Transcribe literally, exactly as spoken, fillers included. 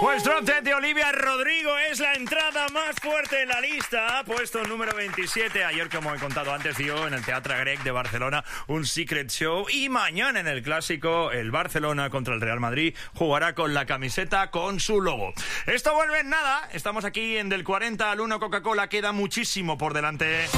Pues Drop Dead de Olivia Rodrigo es la entrada más fuerte en la lista. Puesto número veintisiete. Ayer, como he contado antes, dio en el Teatre Grec de Barcelona un Secret Show. Y mañana en el Clásico, el Barcelona contra el Real Madrid jugará con la camiseta con su logo. Esto vuelve en nada. Estamos aquí en Del cuarenta al uno Coca-Cola. Queda muchísimo por delante.